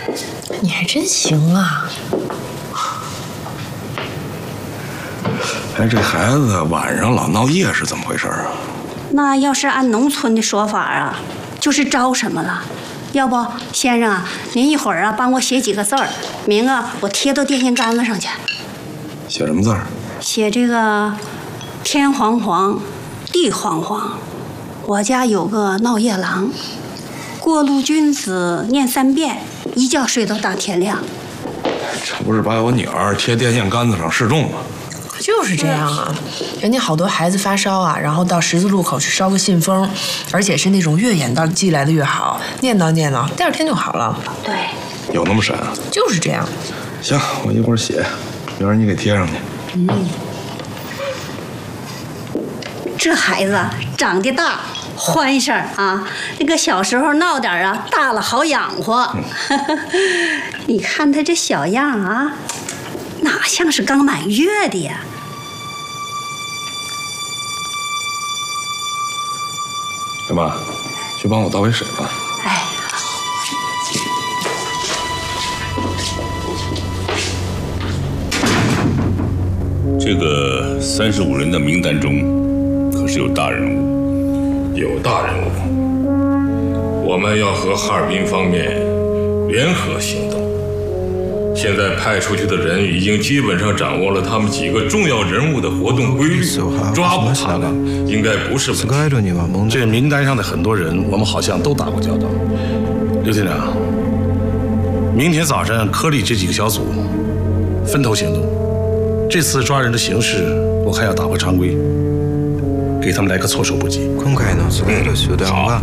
你还真行啊！ 哎，这孩子晚上老闹夜是怎么回事啊？ 那要是按农村的说法啊，就是招什么了。要不，先生啊，您一会儿啊帮我写几个字儿，明啊我贴到电线杆子上去。 写什么字儿？ 写这个天黄黄，地黄黄，我家有个闹夜郎，过路君子念3遍，一觉睡到大天亮。 这不是把我女儿贴电线杆子上示众吗？ 就是这样啊，人家好多孩子发烧啊，然后到十字路口去烧个信封，而且是那种越远道寄来的越好，念叨念叨，第2天就好了。 对， 有那么神啊？ 就是这样。 行，我一会儿写，明儿你给贴上去。 这孩子长得大，欢声啊，那个小时候闹点啊，大了好养活。你看他这小样啊，哪像是刚满月的呀？ 大妈，去帮我倒杯水吧。 哎， 这个35人的名单中，可是有大人物。 有大人物，我们要和哈尔滨方面联合行动。现在派出去的人已经基本上掌握了他们几个重要人物的活动规律，抓捕他们应该不是问题。 这名单上的很多人，我们好像都打过交道。刘厅长，明天早上科里这几个小组分头行动。这次抓人的形式，我还要打破常规，给他们来个措手不及。 好。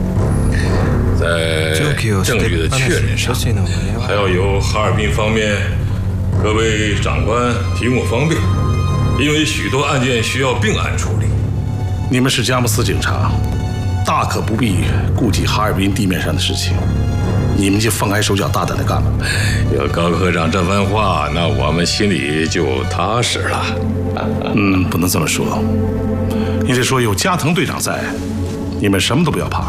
在证据的确认上，还要由哈尔滨方面各位长官提供方便，因为许多案件需要并案处理。 你们是佳木斯警察，大可不必顾及哈尔滨地面上的事情，你们就放开手脚，大胆的干吧。 有高科长这番话，那我们心里就踏实了。 不能这么说，你得说有加藤队长在，你们什么都不要怕。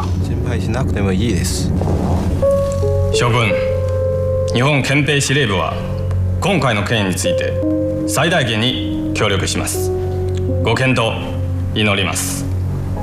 将軍、日本憲兵司令部は今回の件について最大限に協力します。ご検討祈ります。